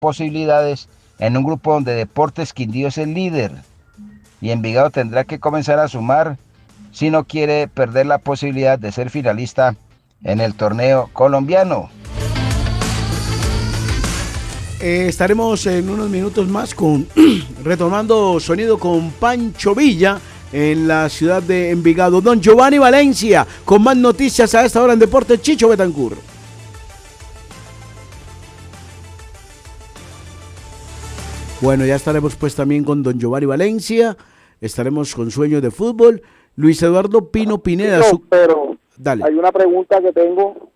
posibilidades en un grupo donde Deportes Quindío es el líder y Envigado tendrá que comenzar a sumar si no quiere perder la posibilidad de ser finalista en el torneo colombiano. Estaremos en unos minutos más retomando sonido con Pancho Villa en la ciudad de Envigado. Don Giovanni Valencia con más noticias a esta hora en Deportes, Chicho Betancur. Bueno, ya estaremos pues también con don Giovanni Valencia, estaremos con Sueños de Fútbol. Luis Eduardo Pino Pineda. Pero dale. Hay una pregunta que tengo,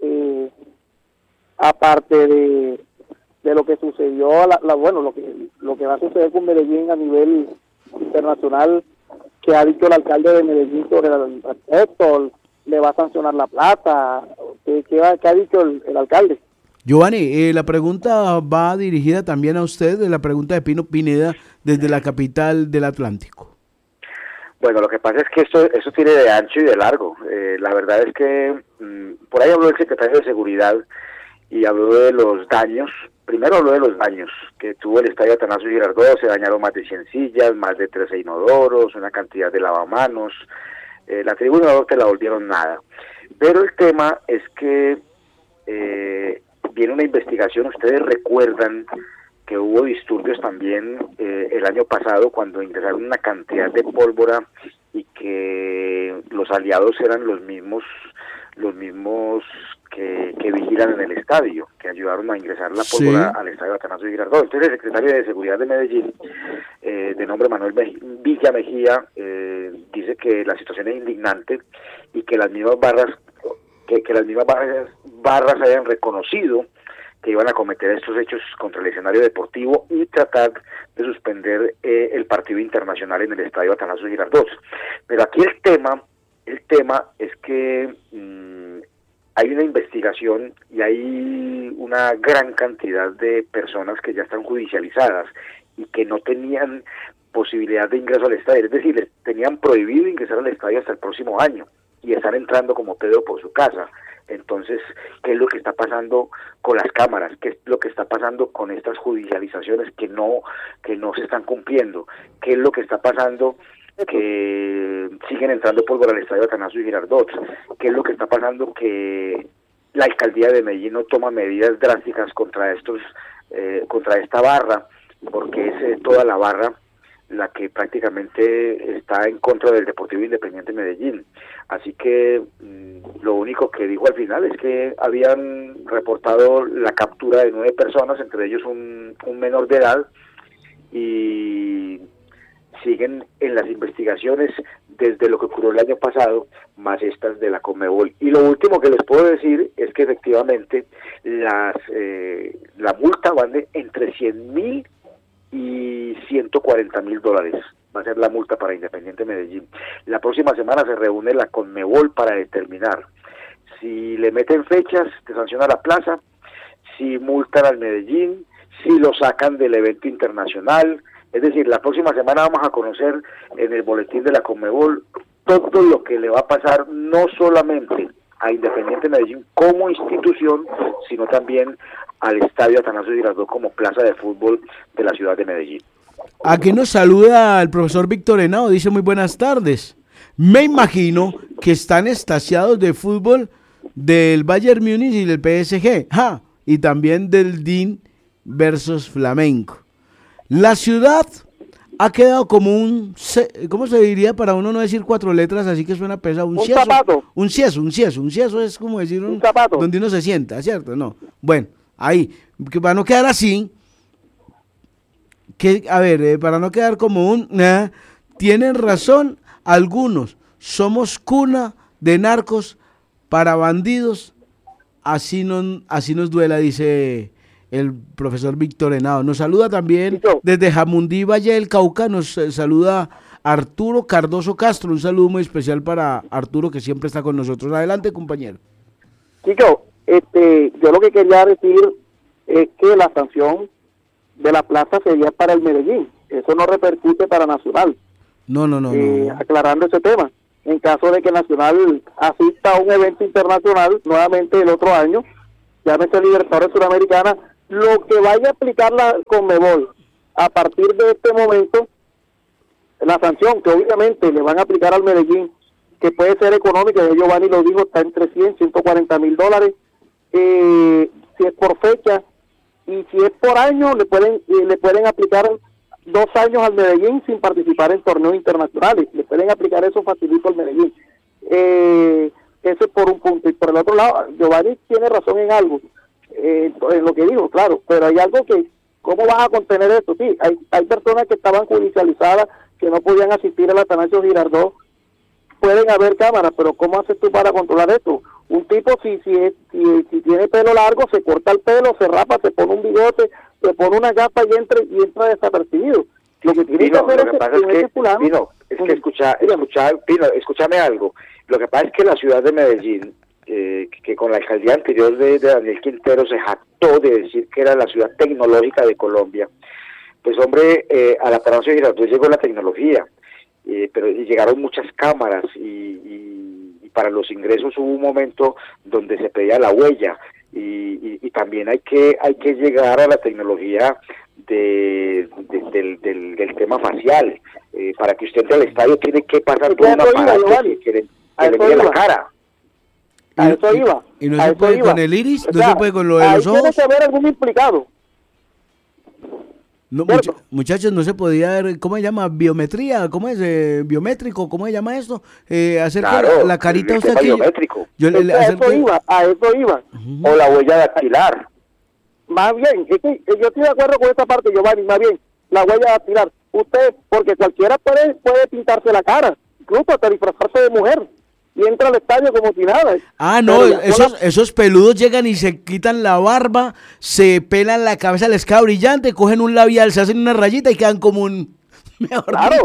aparte de lo que sucedió, lo que va a suceder con Medellín a nivel internacional, que ha dicho el alcalde de Medellín sobre el respecto, le va a sancionar la plata, ¿qué ha dicho el alcalde? Giovanni, la pregunta va dirigida también a usted, la pregunta de Pino Pineda desde la capital del Atlántico. Bueno, lo que pasa es que eso tiene de ancho y de largo. La verdad es que por ahí habló el secretario de Seguridad y habló de los daños. Primero habló de los daños que tuvo el estadio Atanasio Girardot. Se dañaron más de 100 sillas, más de 13 inodoros, una cantidad de lavamanos. La tribuna norte la volvieron nada. Pero el tema es que viene una investigación. Ustedes recuerdan que hubo disturbios también el año pasado cuando ingresaron una cantidad de pólvora y que los aliados eran los mismos que vigilan en el estadio, que ayudaron a ingresar la pólvora al estadio Atanasio Girardot. Entonces el secretario de Seguridad de Medellín, de nombre Manuel Villa Mejía, dice que la situación es indignante y que las mismas barras hayan reconocido que iban a cometer estos hechos contra el escenario deportivo y tratar de suspender el partido internacional en el estadio Atanasio Girardot. Pero aquí el tema es que hay una investigación y hay una gran cantidad de personas que ya están judicializadas y que no tenían posibilidad de ingreso al estadio, es decir, les tenían prohibido ingresar al estadio hasta el próximo año y están entrando como pedo por su casa. Entonces, ¿qué es lo que está pasando con las cámaras? ¿Qué es lo que está pasando con estas judicializaciones que no se están cumpliendo? ¿Qué es lo que está pasando que siguen entrando pólvora al estadio Atanasio Girardot? ¿Qué es lo que está pasando que la alcaldía de Medellín no toma medidas drásticas contra esta barra? Porque es toda la barra la que prácticamente está en contra del Deportivo Independiente Medellín. Así que lo único que dijo al final es que habían reportado la captura de 9 personas, entre ellos un menor de edad, y siguen en las investigaciones desde lo que ocurrió el año pasado, más estas de la Conmebol. Y lo último que les puedo decir es que efectivamente la multa van entre 100.000 y $140.000. Va a ser la multa para Independiente Medellín. La próxima semana se reúne la Conmebol para determinar si le meten fechas, te sanciona la plaza, si multan al Medellín, si lo sacan del evento internacional. Es decir, la próxima semana vamos a conocer en el boletín de la Conmebol todo lo que le va a pasar, no solamente a Independiente Medellín como institución, sino también al estadio Atanasio Girardot como plaza de fútbol de la ciudad de Medellín. Aquí nos saluda el profesor Víctor Henao, dice muy buenas tardes. Me imagino que están extasiados de fútbol del Bayern Múnich y del PSG, y también del DIN versus Flamenco. La ciudad ha quedado como ¿cómo se diría para uno no decir 4 letras, así que suena pesado? Un cieso, zapato. Un cieso es como decir un zapato. Donde uno se sienta, ¿cierto? No. Bueno, ahí, que para no quedar así, para no quedar como tienen razón algunos, somos cuna de narcos para bandidos, así nos duela, dice el profesor Víctor Henao. Nos saluda también desde Jamundí, Valle del Cauca, nos saluda Arturo Cardoso Castro, un saludo muy especial para Arturo que siempre está con nosotros. Adelante, compañero. Chico, yo lo que quería decir es que la sanción de la plaza sería para el Medellín, eso no repercute para Nacional. No. Aclarando ese tema, en caso de que Nacional asista a un evento internacional nuevamente el otro año, llámese Libertadores Suramericana, lo que vaya a aplicar la Conmebol a partir de este momento, la sanción que obviamente le van a aplicar al Medellín, que puede ser económica, Giovanni lo dijo, está entre 100 140 mil dólares, si es por fecha, y si es por año, le pueden aplicar 2 años al Medellín sin participar en torneos internacionales. Le pueden aplicar eso facilito al Medellín. Eso es por un punto. Y por el otro lado, Giovanni tiene razón en algo, en lo que dijo, claro, pero hay algo que, ¿cómo vas a contener esto? Sí, hay personas que estaban judicializadas, que no podían asistir al Atanasio Girardot. Pueden haber cámaras, pero ¿cómo haces tú para controlar esto? Un tipo, si tiene pelo largo, se corta el pelo, se rapa, se pone un bigote, se pone una gafas y entra desapercibido. Lo que tiene que hacer Pino, es que Pino, escúchame algo. Lo que pasa es que la ciudad de Medellín, que con la alcaldía anterior de Daniel Quintero se jactó de decir que era la ciudad tecnológica de Colombia, pues hombre, a la Atanasio Girardot llegó la tecnología. Pero llegaron muchas cámaras y para los ingresos hubo un momento donde se pedía la huella y también hay que llegar a la tecnología del tema facial. Para que usted entre al estadio tiene que pasar por una aparato que le mire la cara. A eso iba. ¿Y no se puede con el iris? ¿No se puede con lo de los ojos? Tiene que haber algún implicado. No, muchachos, no se podía ver, ¿cómo se llama? Biometría, ¿cómo es? Biométrico, ¿cómo se llama esto? Hacer claro, la carita usted aquí. Biométrico. A eso iba. Uh-huh. O la huella dactilar. Más bien, es que yo estoy de acuerdo con esta parte, Giovanni, más bien, la huella dactilar. Usted, porque cualquiera puede pintarse la cara, incluso hasta disfrazarse de mujer. Y entra al estadio como si nada. Ah, no, esos peludos llegan y se quitan la barba, se pelan la cabeza, les queda brillante, cogen un labial, se hacen una rayita y quedan como un... Claro,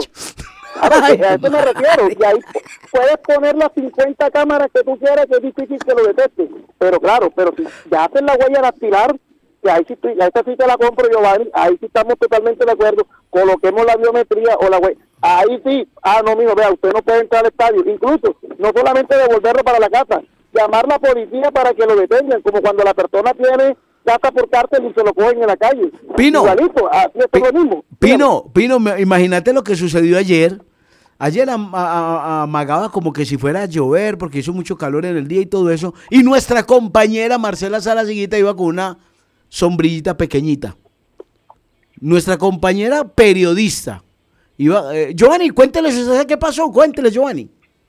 a eso me refiero. Y ahí puedes poner las 50 cámaras que tú quieras, que es difícil que lo detectes. Pero claro, si ya hacen la huella dactilar, que ahí sí, esta sí te la compro, Giovanni, ahí sí estamos totalmente de acuerdo. Coloquemos la biometría o la huella. Ahí sí, no, mijo, vea, usted no puede entrar al estadio, incluso, no solamente devolverlo para la casa, llamar a la policía para que lo detengan, como cuando la persona tiene casa por cárcel y se lo cogen en la calle. Pino, igualito, así es lo mismo. Pino, imagínate lo que sucedió ayer. Ayer amagaba como que si fuera a llover porque hizo mucho calor en el día y todo eso, y nuestra compañera Marcela Salaciguita iba con una sombrillita pequeñita. Nuestra compañera periodista. Giovanni, cuénteles qué pasó, cuénteles, Giovanni.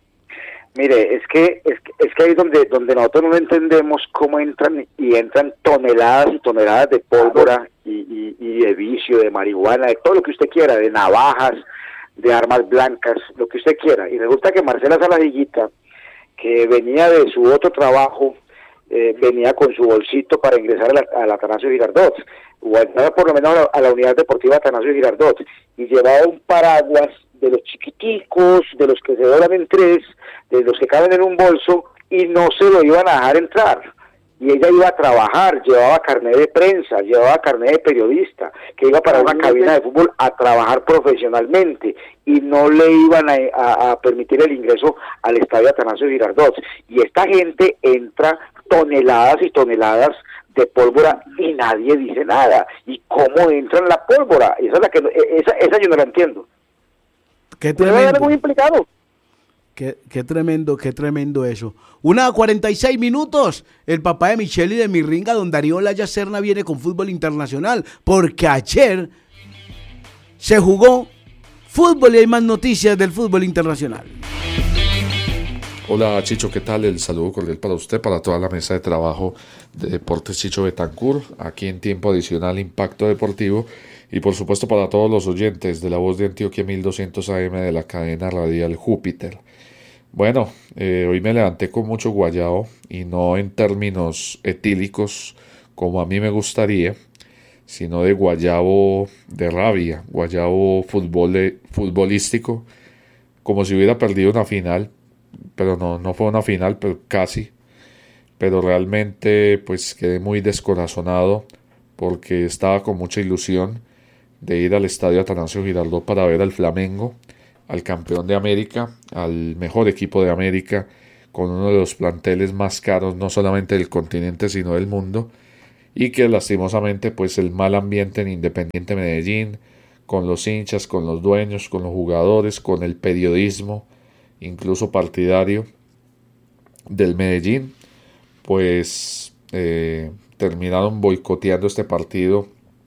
Mire, es que ahí es donde nosotros no entendemos cómo entran toneladas y toneladas de pólvora y de vicio, de marihuana, de todo lo que usted quiera, de navajas, de armas blancas, lo que usted quiera. Y resulta que Marcela Salaciguita, que venía de su otro trabajo, venía con su bolsito para ingresar al Atanasio Girardot, o entrar por lo menos a la unidad deportiva Atanasio Girardot, y llevaba un paraguas de los chiquiticos, de los que se doblan en 3, de los que caben en un bolso, y no se lo iban a dejar entrar. Y ella iba a trabajar, llevaba carnet de prensa, llevaba carnet de periodista, que iba para una cabina de fútbol a trabajar profesionalmente, y no le iban a permitir el ingreso al estadio Atanasio Girardot. Y esta gente entra toneladas y toneladas de pólvora y nadie dice nada. ¿Y cómo entra la pólvora? Esa es la que esa yo no la entiendo. Qué tremendo. Muy implicado. Qué tremendo eso. 1:46 minutos. El papá de Michelle y de Mirringa, don Darío Olaya Serna, viene con fútbol internacional, porque ayer se jugó fútbol y hay más noticias del fútbol internacional. Hola Chicho, ¿qué tal? El saludo cordial para usted, para toda la mesa de trabajo de Deportes Chicho Betancur, aquí en Tiempo Adicional Impacto Deportivo, y por supuesto para todos los oyentes de La Voz de Antioquia 1200 AM de la cadena radial Júpiter. Bueno, hoy me levanté con mucho guayao, y no en términos etílicos como a mí me gustaría, sino de guayabo de rabia, guayabo futbolístico, como si hubiera perdido una final. Pero no fue una final, pero casi. Pero realmente pues quedé muy descorazonado, porque estaba con mucha ilusión de ir al estadio Atanasio Girardot para ver al Flamengo, al campeón de América, al mejor equipo de América, con uno de los planteles más caros, no solamente del continente sino del mundo, y que lastimosamente pues el mal ambiente en Independiente Medellín, con los hinchas, con los dueños, con los jugadores, con el periodismo, incluso partidario del Medellín, pues terminaron boicoteando este partido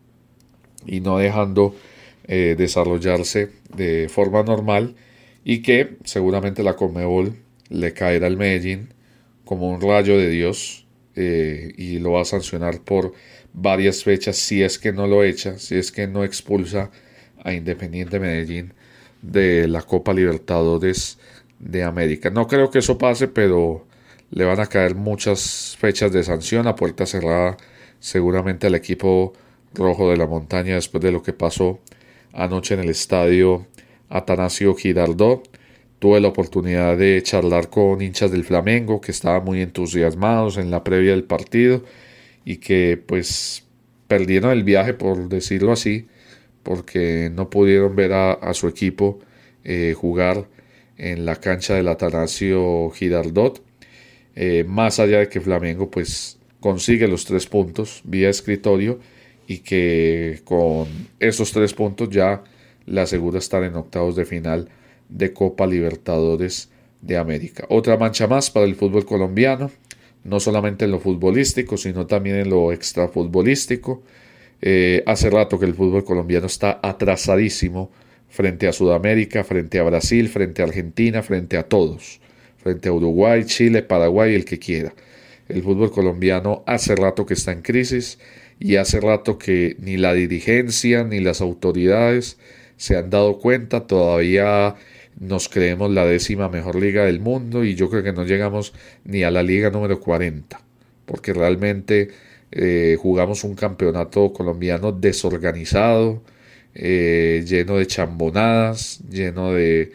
y no dejando desarrollarse de forma normal, y que seguramente la Conmebol le caerá al Medellín como un rayo de Dios, y lo va a sancionar por varias fechas si es que no lo echa, si es que no expulsa a Independiente Medellín de la Copa Libertadores de América. No creo que eso pase, pero le van a caer muchas fechas de sanción a puerta cerrada seguramente al equipo rojo de la montaña, después de lo que pasó anoche en el estadio Atanasio Girardot. Tuve la oportunidad de charlar con hinchas del Flamengo que estaban muy entusiasmados en la previa del partido y que pues perdieron el viaje, por decirlo así, porque no pudieron ver a su equipo jugar en la cancha del Atanasio Girardot. Más allá de que Flamengo pues consigue los 3 puntos vía escritorio, y que con esos 3 puntos ya le asegura estar en octavos de final de Copa Libertadores de América. Otra mancha más para el fútbol colombiano, no solamente en lo futbolístico, sino también en lo extrafutbolístico. Hace rato que el fútbol colombiano está atrasadísimo frente a Sudamérica, frente a Brasil, frente a Argentina, frente a todos, frente a Uruguay, Chile, Paraguay, el que quiera. El fútbol colombiano hace rato que está en crisis, y hace rato que ni la dirigencia ni las autoridades se han dado cuenta. Todavía nos creemos la 10ª mejor liga del mundo, y yo creo que no llegamos ni a la liga número 40, porque realmente jugamos un campeonato colombiano desorganizado, lleno de chambonadas, lleno de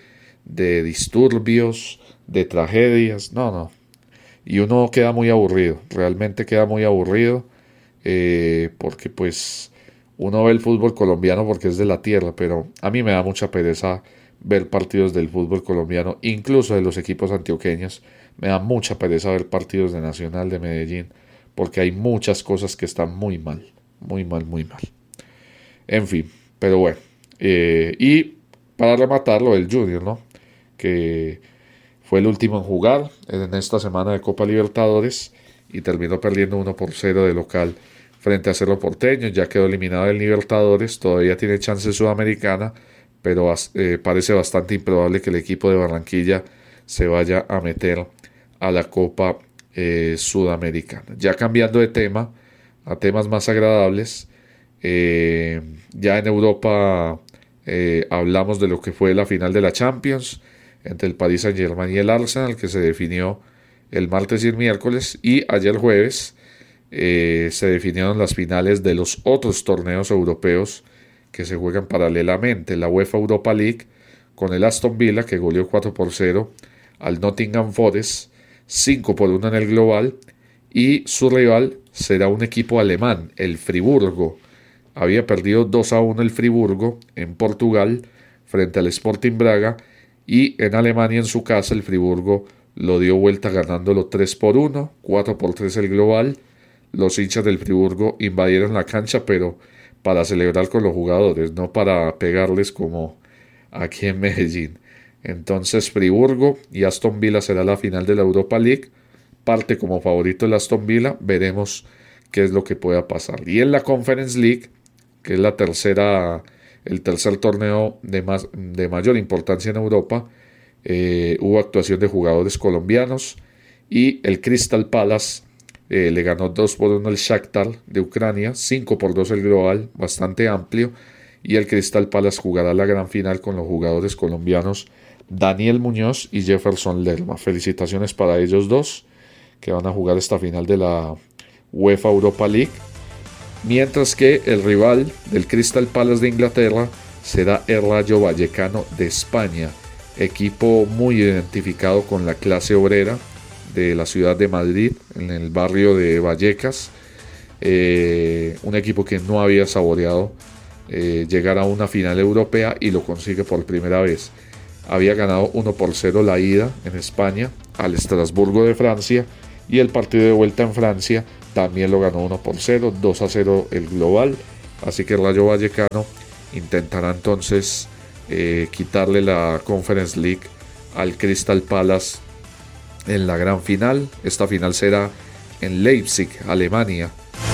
disturbios, de tragedias. No, y uno queda muy aburrido, realmente queda muy aburrido, porque pues uno ve el fútbol colombiano porque es de la tierra, pero a mí me da mucha pereza ver partidos del fútbol colombiano, incluso de los equipos antioqueños. Me da mucha pereza ver partidos de Nacional, de Medellín, porque hay muchas cosas que están muy mal, muy mal, muy mal. En fin, pero bueno, y para rematarlo, el Junior, ¿no?, que fue el último en jugar en esta semana de Copa Libertadores y terminó perdiendo 1-0 de local frente a Cerro Porteño. Ya quedó eliminado del Libertadores, todavía tiene chance Sudamericana, pero parece bastante improbable que el equipo de Barranquilla se vaya a meter a la Copa Sudamericana. Ya cambiando de tema a temas más agradables, ya en Europa hablamos de lo que fue la final de la Champions entre el Paris Saint-Germain y el Arsenal, que se definió el martes y el miércoles, y ayer jueves se definieron las finales de los otros torneos europeos que se juegan paralelamente. La UEFA Europa League, con el Aston Villa, que goleó 4-0 al Nottingham Forest, 5-1 en el global, y su rival será un equipo alemán, el Friburgo. Había perdido 2-1 el Friburgo en Portugal frente al Sporting Braga, y en Alemania, en su casa, el Friburgo lo dio vuelta ganándolo 3-1, 4-3 el global. Los hinchas del Friburgo invadieron la cancha, pero para celebrar con los jugadores, no para pegarles como aquí en Medellín. Entonces Friburgo y Aston Villa será la final de la Europa League. Parte como favorito el Aston Villa, veremos qué es lo que pueda pasar. Y en la Conference League, que es el tercer torneo de mayor importancia en Europa, hubo actuación de jugadores colombianos, y el Crystal Palace le ganó 2-1 al Shakhtar de Ucrania, 5-2 el global, bastante amplio, y el Crystal Palace jugará la gran final con los jugadores colombianos Daniel Muñoz y Jefferson Lerma. Felicitaciones para ellos dos, que van a jugar esta final de la UEFA Europa League. Mientras que el rival del Crystal Palace de Inglaterra será el Rayo Vallecano de España, equipo muy identificado con la clase obrera de la ciudad de Madrid, en el barrio de Vallecas. Un equipo que no había saboreado llegar a una final europea, y lo consigue por primera vez. Había ganado 1-0 la ida en España al Estrasburgo de Francia, y el partido de vuelta en Francia también lo ganó 1-0, 2-0 el global, así que Rayo Vallecano intentará entonces quitarle la Conference League al Crystal Palace en la gran final. Esta final será en Leipzig, Alemania.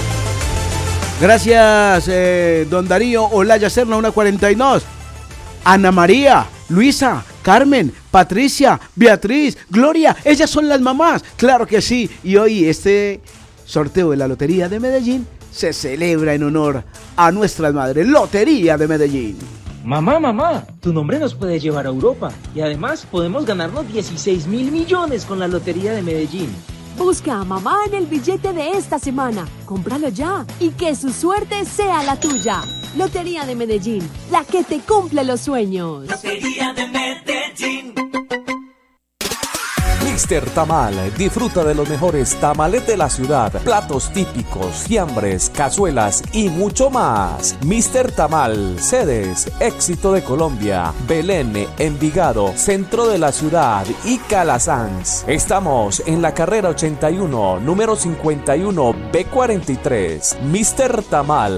Gracias, don Darío. Olaya Serna, 1:42. Ana María, Luisa, Carmen, Patricia, Beatriz, Gloria, ellas son las mamás. Claro que sí. Y hoy este sorteo de la Lotería de Medellín se celebra en honor a nuestras madres. Lotería de Medellín. Mamá, tu nombre nos puede llevar a Europa y además podemos ganarnos 16.000 millones con la Lotería de Medellín. Busca a mamá en el billete de esta semana. Cómpralo ya y que su suerte sea la tuya. Lotería de Medellín, la que te cumple los sueños. Lotería de Medellín. Mr. Tamal, disfruta de los mejores tamales de la ciudad, platos típicos, fiambres, cazuelas y mucho más. Mr. Tamal, sedes, Éxito de Colombia, Belén, Envigado, centro de la ciudad y Calasanz. Estamos en la carrera 81, número 51, B43. Mr. Tamal.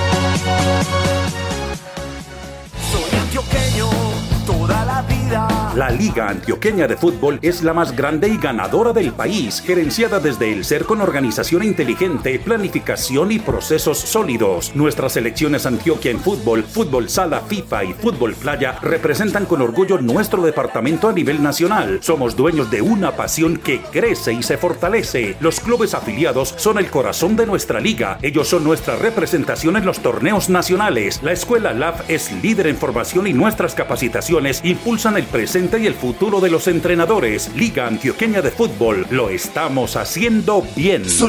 Soy antioqueño toda la vida. La Liga Antioqueña de Fútbol es la más grande y ganadora del país, gerenciada desde el ser con organización inteligente, planificación y procesos sólidos. Nuestras selecciones Antioquia en fútbol, fútbol sala, FIFA y fútbol playa representan con orgullo nuestro departamento a nivel nacional. Somos dueños de una pasión que crece y se fortalece. Los clubes afiliados son el corazón de nuestra liga. Ellos son nuestra representación en los torneos nacionales. La Escuela LAF es líder en formación y nuestras capacitaciones impulsan el presente y el futuro de los entrenadores. Liga Antioqueña de Fútbol, lo estamos haciendo bien.